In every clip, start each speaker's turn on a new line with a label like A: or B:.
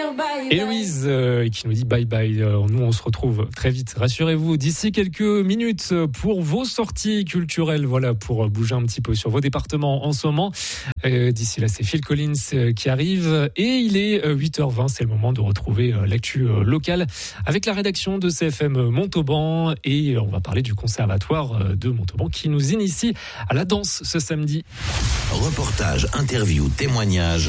A: Et Louise qui nous dit bye bye. Nous on se retrouve très vite. Rassurez-vous, d'ici quelques minutes pour vos sorties culturelles. Voilà, pour bouger un petit peu sur vos départements en ce moment. D'ici là, c'est Phil Collins qui arrive et il est 8h20. C'est le moment de retrouver l'actu locale avec la rédaction de CFM Montauban et on va parler du conservatoire de Montauban qui nous initie à la danse ce samedi.
B: Reportage, interview, témoignage.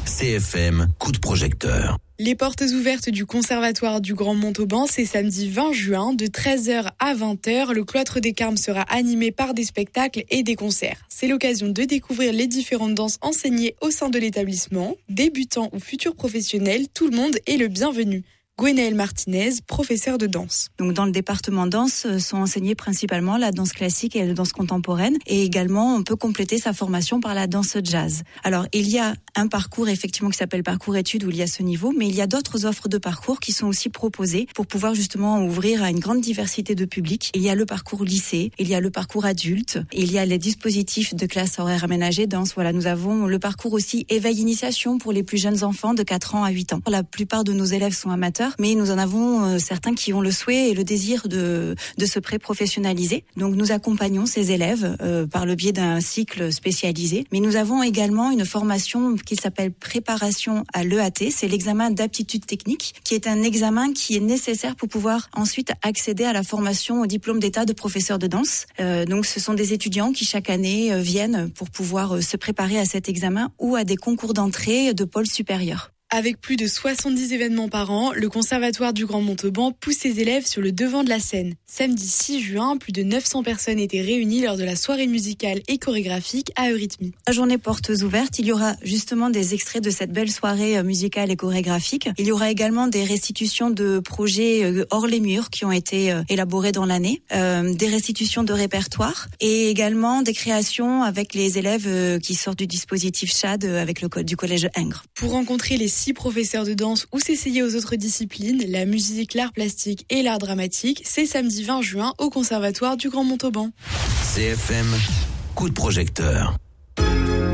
B: CFM, coup de projecteur.
C: Les portes ouvertes du Conservatoire du Grand Montauban, c'est samedi 20 juin, de 13h à 20h. Le Cloître des Carmes sera animé par des spectacles et des concerts. C'est l'occasion de découvrir les différentes danses enseignées au sein de l'établissement. Débutants ou futurs professionnels, tout le monde est le bienvenu. Gwenaëlle Martinez, professeure de danse.
D: Donc dans le département danse sont enseignées principalement la danse classique et la danse contemporaine et également on peut compléter sa formation par la danse jazz. Alors il y a un parcours effectivement qui s'appelle parcours études où il y a ce niveau, mais il y a d'autres offres de parcours qui sont aussi proposées pour pouvoir justement ouvrir à une grande diversité de publics. Il y a le parcours lycée, il y a le parcours adulte, il y a les dispositifs de classe horaire aménagée danse. Voilà, nous avons le parcours aussi éveil initiation pour les plus jeunes enfants de 4 ans à 8 ans. La plupart de nos élèves sont amateurs, mais nous en avons certains qui ont le souhait et le désir de se pré-professionnaliser. Donc nous accompagnons ces élèves par le biais d'un cycle spécialisé. Mais nous avons également une formation qui s'appelle préparation à l'EAT. C'est l'examen d'aptitude technique, qui est un examen qui est nécessaire pour pouvoir ensuite accéder à la formation au diplôme d'état de professeur de danse. Donc ce sont des étudiants qui chaque année viennent pour pouvoir se préparer à cet examen ou à des concours d'entrée de pôle supérieur.
C: Avec plus de 70 événements par an, le Conservatoire du Grand Montauban pousse ses élèves sur le devant de la scène. Samedi 6 juin, plus de 900 personnes étaient réunies lors de la soirée musicale et chorégraphique à Eurythmie.
D: La journée portes ouvertes, il y aura justement des extraits de cette belle soirée musicale et chorégraphique. Il y aura également des restitutions de projets hors les murs qui ont été élaborés dans l'année, des restitutions de répertoire et également des créations avec les élèves qui sortent du dispositif CHAD avec du collège Ingres.
C: Pour rencontrer les 6 professeurs de danse ou s'essayer aux autres disciplines, la musique, l'art plastique et l'art dramatique, c'est samedi 20 juin au Conservatoire du Grand Montauban.
B: CFM, coup de projecteur.